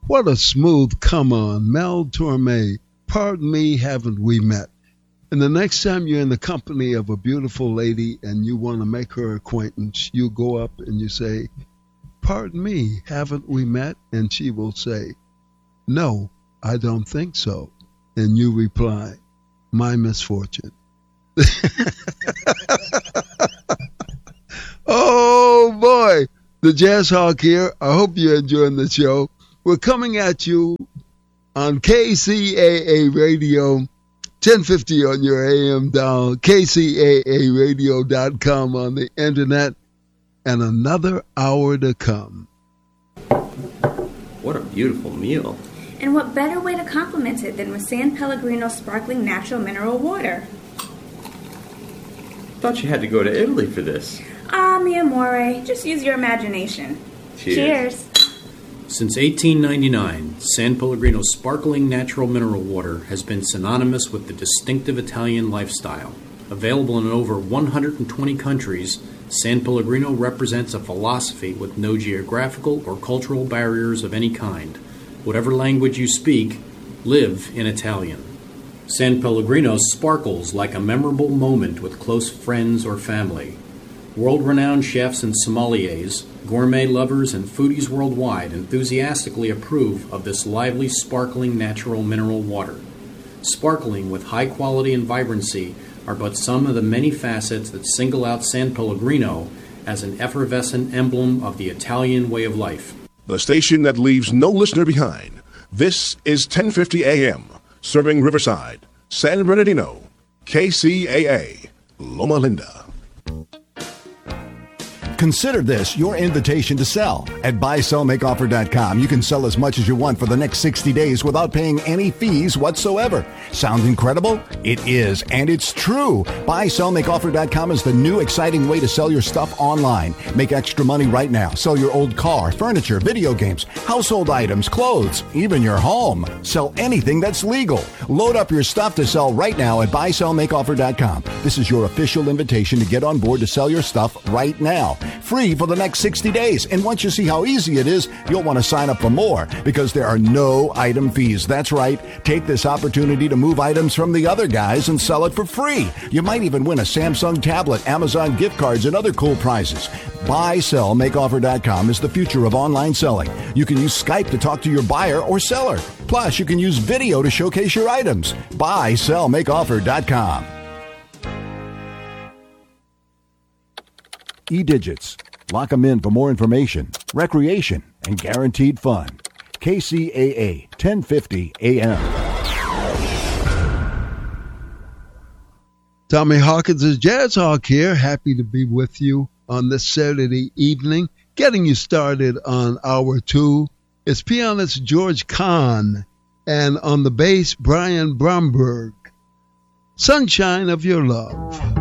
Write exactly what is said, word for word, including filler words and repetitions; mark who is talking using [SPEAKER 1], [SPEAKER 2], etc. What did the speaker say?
[SPEAKER 1] What a smooth come on, Mel Torme. Pardon me, haven't we met? And the next time you're in the company of a beautiful lady and you want to make her acquaintance, you go up and you say, pardon me, haven't we met? And she will say, no, I don't think so. And you reply, my misfortune. Oh, boy. The Jazz Hawk here. I hope you're enjoying the show. We're coming at you on K C A A Radio, ten fifty on your A M dial, K C A A radio dot com on the internet, and another hour to come.
[SPEAKER 2] What a beautiful meal.
[SPEAKER 3] And what better way to complement it than with San Pellegrino sparkling natural mineral water?
[SPEAKER 2] Thought you had to go to Italy for this.
[SPEAKER 3] Ah, mi amore, just use your imagination.
[SPEAKER 2] Cheers.
[SPEAKER 3] Cheers.
[SPEAKER 4] Since eighteen ninety-nine, San Pellegrino sparkling natural mineral water has been synonymous with the distinctive Italian lifestyle. Available in over one hundred twenty countries, San Pellegrino represents a philosophy with no geographical or cultural barriers of any kind. Whatever language you speak, live in Italian. San Pellegrino sparkles like a memorable moment with close friends or family. World-renowned chefs and sommeliers, gourmet lovers, and foodies worldwide enthusiastically approve of this lively, sparkling natural mineral water. Sparkling with high quality and vibrancy are but some of the many facets that single out San Pellegrino as an effervescent emblem of the Italian way of life.
[SPEAKER 5] The station that leaves no listener behind. This is ten fifty A M, serving Riverside, San Bernardino, K C A A, Loma Linda.
[SPEAKER 6] Consider this your invitation to sell. At buy sell make offer dot com, you can sell as much as you want for the next sixty days without paying any fees whatsoever. Sound incredible? It is, and it's true. buy sell make offer dot com is the new exciting way to sell your stuff online. Make extra money right now. Sell your old car, furniture, video games, household items, clothes, even your home. Sell anything that's legal. Load up your stuff to sell right now at buy sell make offer dot com. This is your official invitation to get on board to sell your stuff right now. Free for the next sixty days. And once you see how easy it is, you'll want to sign up for more because there are no item fees. That's right. Take this opportunity to move items from the other guys and sell it for free. You might even win a Samsung tablet, Amazon gift cards, and other cool prizes. buy sell make offer dot com is the future of online selling. You can use Skype to talk to your buyer or seller. Plus, you can use video to showcase your items. buy sell make offer dot com. E-Digits. Lock them in for more information, recreation, and guaranteed fun. K C A A, ten fifty A M.
[SPEAKER 1] Tommy Hawkins is Jazz Hawk here. Happy to be with you on this Saturday evening, getting you started on hour two. It's pianist George Kahn, and on the bass, Brian Bromberg. Sunshine of Your Love.